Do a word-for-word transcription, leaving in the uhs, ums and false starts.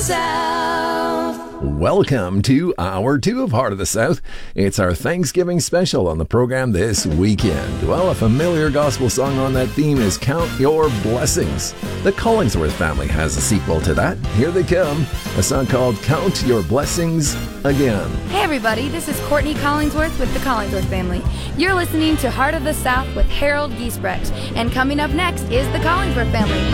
South. Welcome to Hour two of Heart of the South. It's our Thanksgiving special on the program this weekend. Well, a familiar gospel song on that theme is Count Your Blessings. The Collingsworth family has a sequel to that. Here they come, a song called Count Your Blessings Again. Hey everybody, this is Courtney Collingsworth with the Collingsworth family. You're listening to Heart of the South with Harold Giesbrecht. And coming up next is the Collingsworth family.